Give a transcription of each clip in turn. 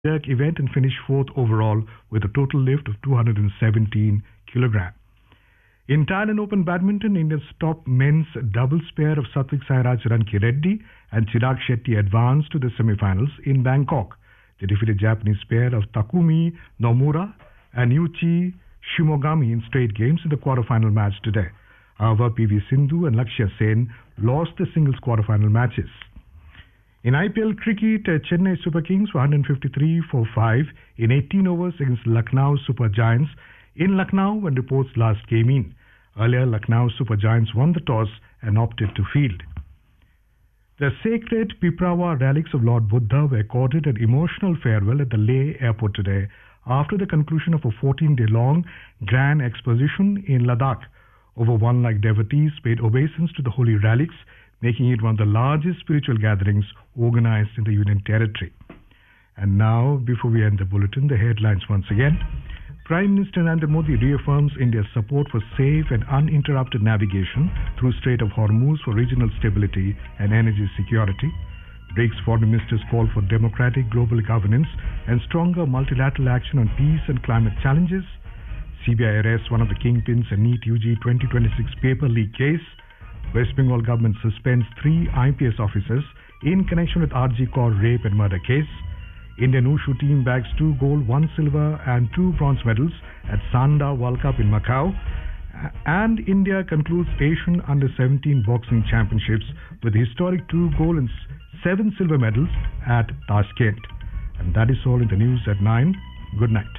jerk event and finished fourth overall with a total lift of 217 kilograms. In Thailand Open Badminton, India's top men's doubles pair of Satvik Sairaj Ranki Reddy and Chirag Shetty advanced to the semi-finals in Bangkok. They defeated Japanese pair of Takumi Nomura and Yuichi Shimogami in straight games in the quarter-final match today. However, PV Sindhu and Lakshya Sen lost the singles quarter-final matches. In IPL cricket, Chennai Super Kings were 153 for 5 in 18 overs against Lucknow Super Giants in Lucknow when reports last came in. Earlier, Lucknow Super Giants won the toss and opted to field. The sacred Piprawa relics of Lord Buddha were accorded an emotional farewell at the Leh airport today after the conclusion of a 14-day-long grand exposition in Ladakh. Over 1 lakh devotees paid obeisance to the holy relics, making it one of the largest spiritual gatherings organized in the Union Territory. And now, before we end the bulletin, the headlines once again. Prime Minister Narendra Modi reaffirms India's support for safe and uninterrupted navigation through Strait of Hormuz for regional stability and energy security. BRICS foreign ministers call for democratic global governance and stronger multilateral action on peace and climate challenges. CBI arrests one of the kingpins in NEET UG 2026 paper leak case. West Bengal government suspends 3 IPS officers in connection with RG Kaur rape and murder case. Indian Wushu team bags 2 gold, 1 silver and 2 bronze medals at Sanda World Cup in Macau. And India concludes Asian Under-17 Boxing Championships with historic 2 gold and 7 silver medals at Tashkent. And that is all in the news at 9. Good night.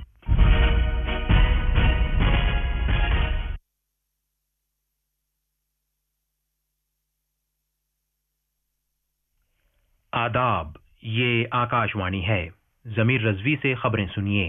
आदाब, ये आकाशवाणी है। जमीर रजवी से खबरें सुनिए।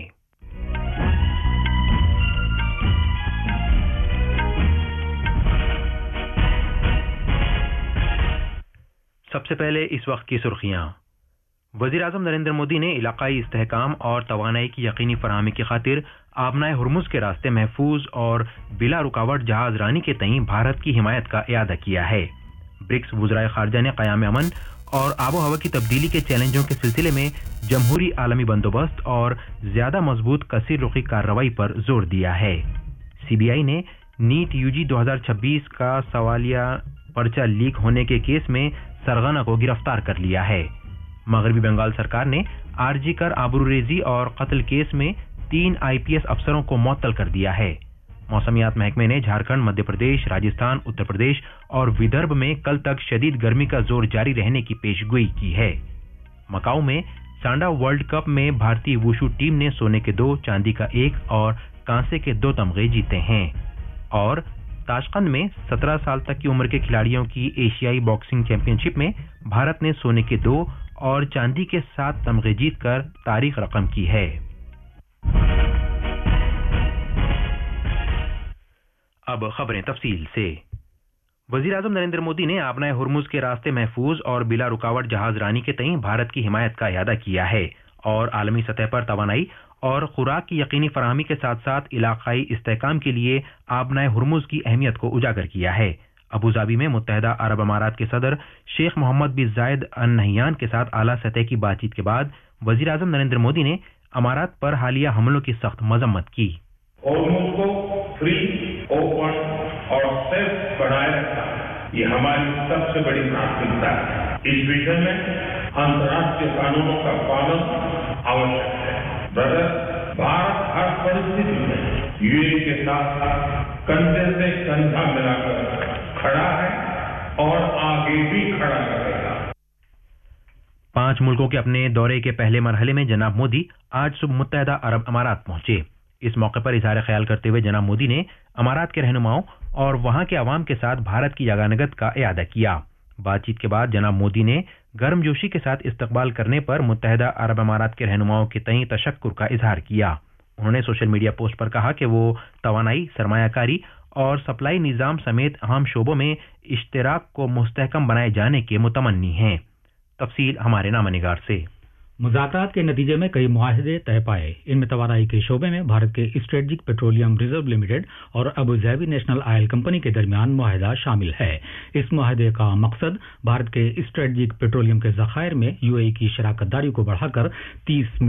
सबसे पहले इस वक्त की सुर्खियां। वजीर आजम नरेंद्र मोदी ने इलाकाई इस्तेहकाम और तवानाई की यकीनी फराहमी की खातिर आबनाए हुर्मुज के रास्ते महफूज और बिला रुकावट जहाज रानी के तई भारत की हिमायत का इयादा किया है। ब्रिक्स वज़राए खारजा ने क़याम अमन और आबो हवा की तब्दीली के चैलेंजों के सिलसिले में जमहूरी आलमी बंदोबस्त और ज्यादा मजबूत कसीर रुखी कार्रवाई पर जोर दिया है। सीबीआई ने नीट यूजी 2026 का सवालिया पर्चा लीक होने के केस में सरगना को गिरफ्तार कर लिया है। मगरबी बंगाल सरकार ने आरजी कर आबरूरेजी और कत्ल केस में 3 आईपीएस अफसरों को मुअत्तल कर दिया है। मौसमियात महकमे ने झारखंड, मध्य प्रदेश, राजस्थान, उत्तर प्रदेश और विदर्भ में कल तक शदीद गर्मी का जोर जारी रहने की पेशगोई की है। मकाऊ में सांडा वर्ल्ड कप में भारतीय वुशु टीम ने सोने के 2, चांदी का 1 और कांसे के 2 तमगे जीते हैं। और ताशकंद में 17 साल तक की उम्र के खिलाड़ियों की एशियाई बॉक्सिंग चैंपियनशिप में भारत ने सोने के 2 और चांदी के 7 तमगे जीतकर तारीख रकम की है। अब खबरें तफसील से। वजीर आजम नरेंद्र मोदी ने आबनाए हुर्मुज के रास्ते महफूज और बिला रुकावट जहाज रानी के तई भारत की हिमायत का इयादा किया है और आलमी सतह पर तवानाई और खुराक की यकीनी फराहमी के साथ साथ इलाकाई इस्तेहकाम के लिए आबनाए हुर्मुज की अहमियत को उजागर किया है। अबूधाबी में मुत्तहदा अरब अमारात के सदर शेख मोहम्मद बिन जायद अल नहयान के साथ आला सतह की बातचीत के बाद वजीर आजम नरेंद्र मोदी ने अमारात पर हालिया हमलों की सख्त मजम्मत की। हुर्मुज को फ्री, ओपन और सेफ बनाए रखना ये हमारी सबसे बड़ी प्राथमिकता है। इस विषय में अंतर्राष्ट्रीय कानूनों का पालन आवश्यक है। ब्रदर, भारत हर परिस्थिति में यूएई के साथ कंधे से कंधा मिलाकर खड़ा है और आगे भी खड़ा रहेगा। 5 मुल्कों के अपने दौरे के पहले मरहले में जनाब मोदी आज सुबह मुत्तहदा अरब अमारात पहुंचे। इस मौके पर इजहार ख्याल करते हुए जनाब मोदी ने अमारात के रहनुमाओं और वहां के अवाम के साथ भारत की यगानगत का इयादा किया। बातचीत के बाद जनाब मोदी ने गर्मजोशी के साथ इस्तकबाल करने पर मुत्तहदा अरब अमारात के रहनुमाओं के तई तशक्कुर का इजहार किया। उन्होंने सोशल मीडिया पोस्ट पर कहा कि वो तवानाई, सरमायाकारी और सप्लाई निज़ाम समेत अहम शोबों में इश्तिराक को मुस्तहकम बनाए जाने के मुतमन्नी हैं। तफसील हमारे नामनिगार से। मुज़ाकरात के नतीजे में कई मुआहदे तय पाए। इनमें तवानाई के शोबे में भारत के स्ट्रेटेजिक पेट्रोलियम रिजर्व लिमिटेड और Abu Dhabi national oil company के दरमियान मुआहदा शामिल है। इस मुआहदे का मकसद भारत के स्ट्रेटेजिक पेट्रोलियम के ज़खायर में यूएई की शराकत दारी को बढ़ाकर 30